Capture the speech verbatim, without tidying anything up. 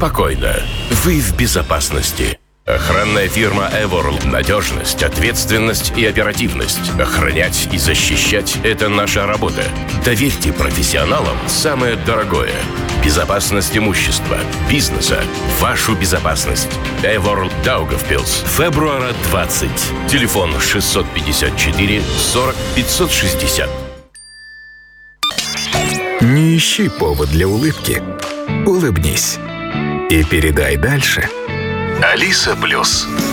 Спокойно, вы в безопасности. Охранная фирма Эворл. Надежность, ответственность и оперативность. Охранять и защищать – это наша работа. Доверьте профессионалам самое дорогое. Безопасность имущества, бизнеса, вашу безопасность. Эворл Даугавпилс. Фебруара двадцать. Телефон шестьсот пятьдесят четыре сорок пятьсот шестьдесят. Не ищи повод для улыбки. Улыбнись. И передай дальше. Алиса Плюс.